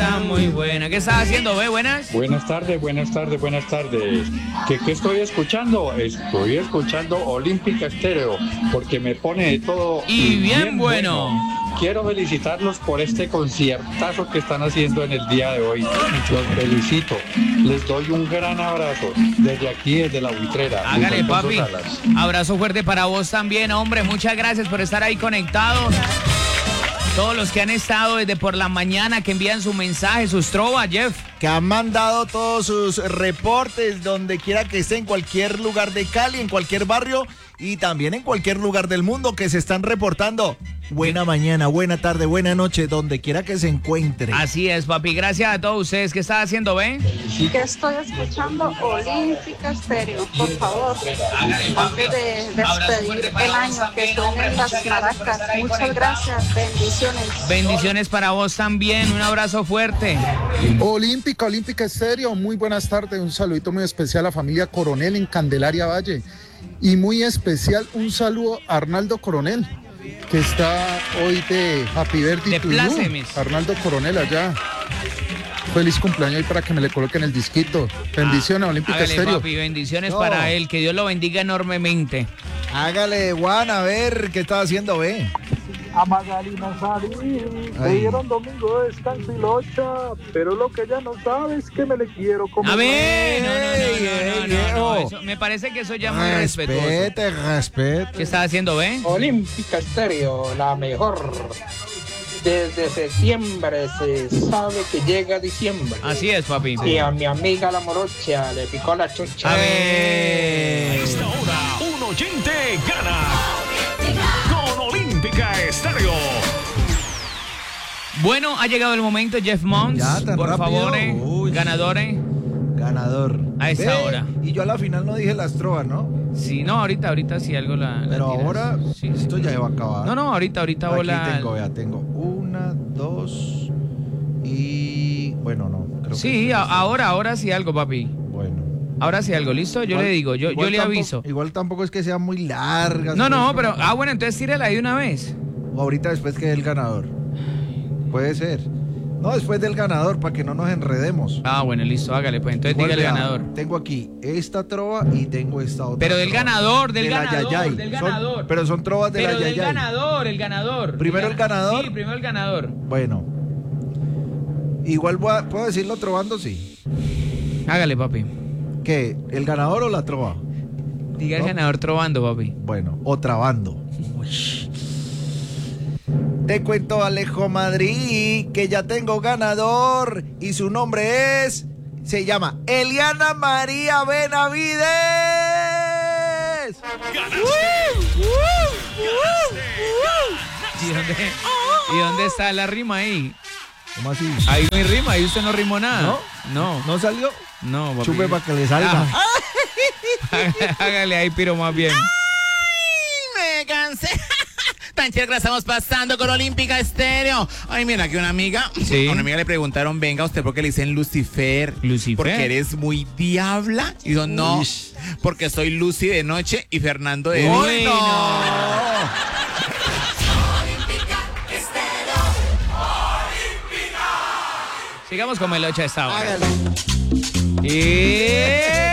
está muy buena. ¿Qué estás haciendo, ve? Buenas. Buenas tardes. ¿Qué estoy escuchando? Estoy escuchando Olímpica Estéreo, porque me pone de todo. Y bien bueno. Quiero felicitarlos por este conciertazo que están haciendo en el día de hoy. Los felicito. Les doy un gran abrazo desde aquí, desde la Buitrera. Hágale, papi. Abrazo fuerte para vos también, hombre. Muchas gracias por estar ahí conectados. Todos los que han estado desde por la mañana, que envían su mensaje, sus trovas, Jeff. Que han mandado todos sus reportes, donde quiera que esté, en cualquier lugar de Cali, en cualquier barrio y también en cualquier lugar del mundo, que se están reportando. Buena mañana, buena tarde, buena noche, donde quiera que se encuentre. Así es, papi. Gracias a todos ustedes. ¿Qué están haciendo, ven? Que estoy escuchando Olímpica Estéreo, por favor. Antes de despedir el año, que suenen las maracas. Muchas gracias. Bendiciones. Bendiciones para vos también. Un abrazo fuerte. Olímpica Estéreo. Muy buenas tardes. Un saludito muy especial a la familia Coronel en Candelaria Valle. Y muy especial un saludo a Arnaldo Coronel, que está hoy de Happy Birthday to you. Arnaldo Coronel allá. Feliz cumpleaños y para que me le coloquen el disquito. Bendiciones, Olímpica Estéreo. Papi, bendiciones para él. Que Dios lo bendiga enormemente. Hágale, Juan, a ver qué está haciendo, ve. A Magalina Sarín, me dieron domingo de descanso y locha, pero lo que ella no sabe es que me le quiero comer. A ver, no, eso, me parece que eso ya es muy respetuoso. Respete. ¿Qué estás haciendo, ve? Olímpica Estéreo, la mejor. Desde septiembre se sabe que llega diciembre. Así es, papi. Y a mi amiga la morocha le picó la chucha. A ver. A esta hora, un oyente gana con Olímpica Estéreo. Bueno, ha llegado el momento, Jeff Mons. Ya, tan por rápido. favor, Uy. ganador. A esa hora. Y yo a la final no dije las trovas, ¿no? Sí, no, ahorita sí algo la Pero tiras. ahora, Sí. esto ya va a acabar. No, ahorita Aquí bola. tengo 1, 2 y... Bueno, no. Creo Sí, que ahora sí algo, papi. Bueno. Ahora sí algo, ¿listo? Yo le digo, yo le aviso. Igual tampoco es que sea muy larga. No, pero... bueno, entonces tírala ahí de una vez. O ahorita después que el ganador. Puede ser. No, después del ganador, para que no nos enredemos. Bueno, listo, hágale, pues. Entonces Igual, dígale vea, ganador. Tengo aquí esta trova y tengo esta otra. Pero del trova. ganador, De la Yayay. del ganador. Pero son trovas de Pero la del Yayay. el ganador. ¿Primero el ganador? Sí, primero el ganador. Bueno. Igual ¿puedo decirlo trovando? Sí. Hágale, papi. ¿Qué? ¿El ganador o la trova? Diga el ganador trovando, papi. Bueno, o trabando. Te cuento, Alejo Madrid, que ya tengo ganador y su nombre se llama Eliana María Benavides. ¿Y dónde está la rima ahí? ¿Cómo así? Ahí no hay rima, ahí usted no rimó nada. ¿No? ¿No salió? No, papi. Chupe para que le salga. Hágale ahí, Piro, más bien. ¡Ay, me cansé! Tan chévere que la estamos pasando con Olímpica Estéreo. Ay, mira, que una amiga, Sí. a una amiga le preguntaron, venga, ¿usted por qué le dicen Lucifer? Lucifer. Porque eres muy diabla. Y dijo, no, porque soy Lucy de noche y Fernando de día. ¡Uy, no! Sigamos con Melocha esta hora. Hágale. Y...